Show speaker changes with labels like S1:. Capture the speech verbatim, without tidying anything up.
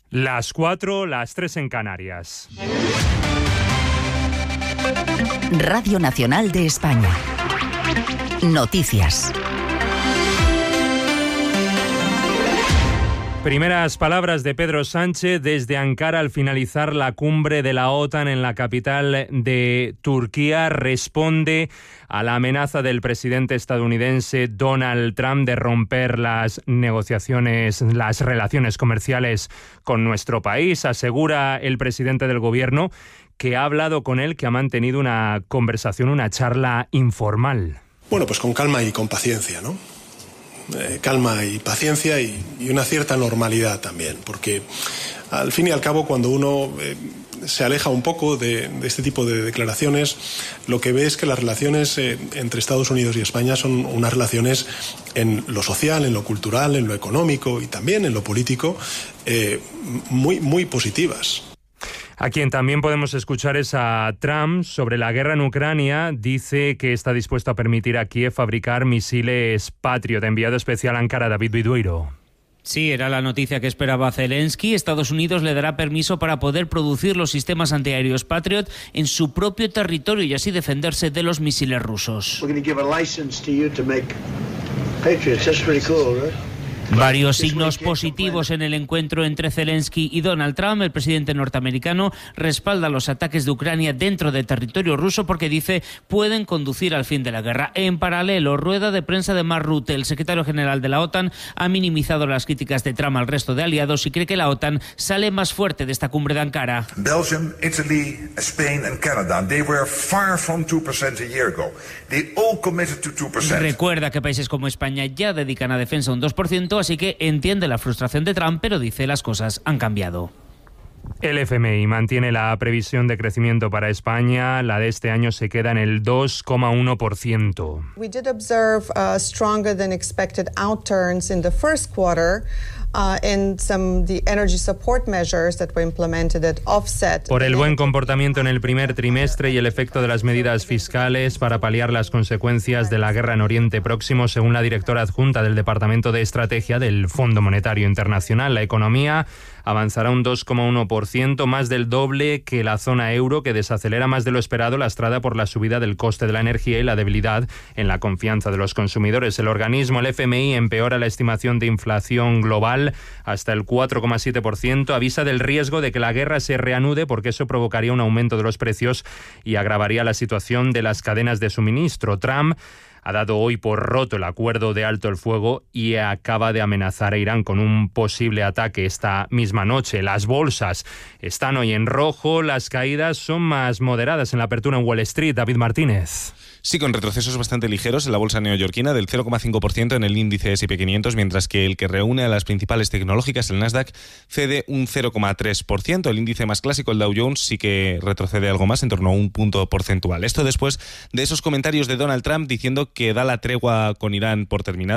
S1: Las cuatro, las tres en Canarias.
S2: Radio Nacional de España. Noticias.
S1: Primeras palabras de Pedro Sánchez desde Ankara al finalizar la cumbre de la OTAN en la capital de Turquía. Responde a la amenaza del presidente estadounidense Donald Trump de romper las negociaciones, las relaciones comerciales con nuestro país. Asegura el presidente del gobierno que ha hablado con él, que ha mantenido una conversación, una charla informal.
S3: Bueno, pues con calma y con paciencia, ¿no? Eh, calma y paciencia y, y una cierta normalidad también, porque al fin y al cabo cuando uno eh, se aleja un poco de, de este tipo de declaraciones, lo que ve es que las relaciones eh, entre Estados Unidos y España son unas relaciones en lo social, en lo cultural, en lo económico y también en lo político eh, muy, muy positivas.
S1: A quien también podemos escuchar es a Trump sobre la guerra en Ucrania. Dice que está dispuesto a permitir a Kiev fabricar misiles Patriot. Enviado especial a Ankara, David Bidueiro.
S4: Sí, era la noticia que esperaba Zelensky. Estados Unidos le dará permiso para poder producir los sistemas antiaéreos Patriot en su propio territorio y así defenderse de los misiles rusos. Varios signos positivos en el encuentro entre Zelensky y Donald Trump. El presidente norteamericano respalda los ataques de Ucrania dentro de territorio ruso porque dice pueden conducir al fin de la guerra. En paralelo, rueda de prensa de Mark Rutte, el secretario general de la OTAN, ha minimizado las críticas de Trump al resto de aliados y cree que la OTAN sale más fuerte de esta cumbre de Ankara.
S5: Belgium, Italy, Spain and Canada, they were far from two percent a year ago. They all committed to two percent.
S4: Recuerda que países como España ya dedican a defensa un dos por ciento, así que entiende la frustración de Trump, pero dice las cosas han cambiado.
S1: El F M I mantiene la previsión de crecimiento para España. La de este año se queda en el dos coma uno por ciento.
S6: We did observe uh, stronger than expected outturns in the first quarter. Uh, and some the energy support measures that were implemented that offset.
S1: Por el buen comportamiento en el primer trimestre y el efecto de las medidas fiscales para paliar las consecuencias de la guerra en Oriente Próximo, según la directora adjunta del Departamento de Estrategia del Fondo Monetario Internacional, la economía avanzará un dos coma uno por ciento, más del doble que la zona euro, que desacelera más de lo esperado, lastrada por la subida del coste de la energía y la debilidad en la confianza de los consumidores. El organismo, el F M I, empeora la estimación de inflación global hasta el cuatro coma siete por ciento, avisa del riesgo de que la guerra se reanude porque eso provocaría un aumento de los precios y agravaría la situación de las cadenas de suministro. Trump ha dado hoy por roto el acuerdo de alto el fuego y acaba de amenazar a Irán con un posible ataque esta misma noche. Las bolsas están hoy en rojo, las caídas son más moderadas en la apertura en Wall Street. David Martínez.
S7: Sí, con retrocesos bastante ligeros en la bolsa neoyorquina del cero coma cinco por ciento en el índice ese y pe quinientos, mientras que el que reúne a las principales tecnológicas, el Nasdaq, cede un cero coma tres por ciento. El índice más clásico, el Dow Jones, sí que retrocede algo más, en torno a un punto porcentual. Esto después de esos comentarios de Donald Trump diciendo que da la tregua con Irán por terminada.